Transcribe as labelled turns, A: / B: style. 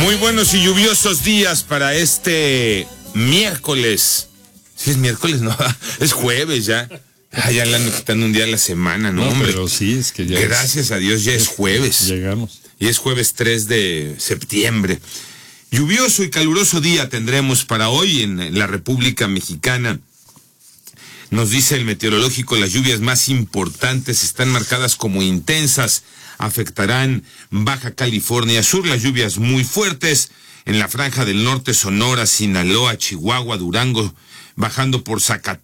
A: Muy buenos y lluviosos días para este miércoles. ¿Sí es miércoles? No, es jueves ya. Ya le ando quitando un día a la semana, ¿no, hombre?
B: Pero sí, es que ya
A: gracias a Dios ya es jueves.
B: Llegamos.
A: Y es jueves 3 de septiembre. Lluvioso y caluroso día tendremos para hoy en la República Mexicana. Nos dice el meteorológico, las lluvias más importantes están marcadas como intensas. Afectarán Baja California Sur, las lluvias muy fuertes en la franja del norte, Sonora, Sinaloa, Chihuahua, Durango, bajando por Zacatecas,